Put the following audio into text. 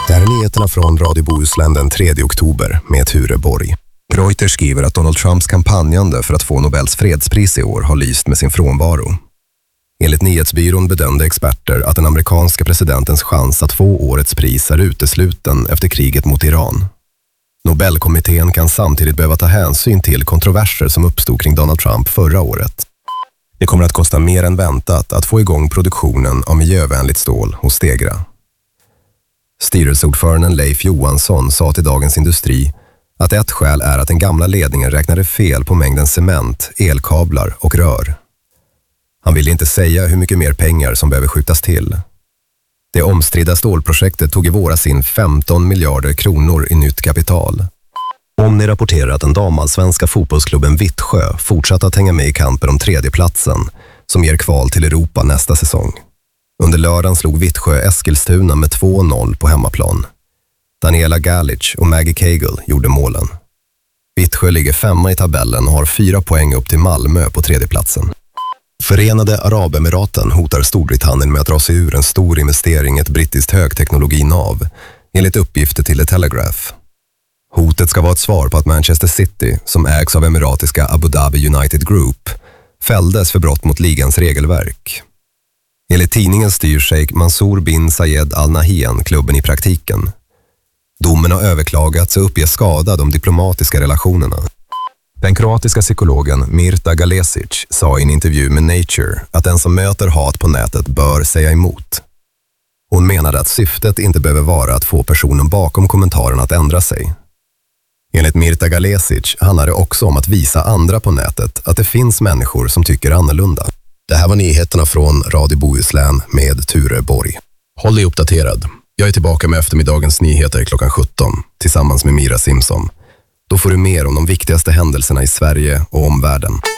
Det här är nyheterna från Radio Bohuslän den 3 oktober med Ture Borg. Reuters skriver att Donald Trumps kampanjande för att få Nobels fredspris i år har lyst med sin frånvaro. Enligt nyhetsbyrån bedömde experter att den amerikanska presidentens chans att få årets pris är utesluten efter kriget mot Iran. Nobelkommittén kan samtidigt behöva ta hänsyn till kontroverser som uppstod kring Donald Trump förra året. Det kommer att kosta mer än väntat att få igång produktionen av miljövänligt stål hos Stegra. Styrelseordföranden Leif Johansson sa till Dagens Industri att ett skäl är att den gamla ledningen räknade fel på mängden cement, elkablar och rör. Han ville inte säga hur mycket mer pengar som behöver skjutas till. Det omstridda stålprojektet tog i våras in 15 miljarder kronor i nytt kapital. Omni rapporterar att den damallsvenska fotbollsklubben Vittsjö fortsatt att hänga med i kampen om tredjeplatsen som ger kval till Europa nästa säsong. Under lördagen slog Vittsjö Eskilstuna med 2-0 på hemmaplan. Daniela Galic och Maggie Cagle gjorde målen. Vittsjö ligger 5 i tabellen och har 4 poäng upp till Malmö på tredjeplatsen. Förenade Arabemiraten hotar Storbritannien med att dra sig ur en stor investering i ett brittiskt högteknologinav, enligt uppgifter till The Telegraph. Hotet ska vara ett svar på att Manchester City, som ägs av emiratiska Abu Dhabi United Group, fälldes för brott mot ligans regelverk. Enligt tidningen styr Sheikh Mansour bin Zayed Al Nahyan klubben i praktiken. Domen har överklagats och uppger skada de diplomatiska relationerna. Den kroatiska psykologen Mirta Galesic sa i en intervju med Nature att den som möter hat på nätet bör säga emot. Hon menade att syftet inte behöver vara att få personen bakom kommentaren att ändra sig. Enligt Mirta Galesic handlar det också om att visa andra på nätet att det finns människor som tycker annorlunda. Det här var nyheterna från Radio Bohuslän med Ture Borg. Håll dig uppdaterad. Jag är tillbaka med eftermiddagens nyheter klockan 17 tillsammans med Mira Simpson. Då får du mer om de viktigaste händelserna i Sverige och omvärlden.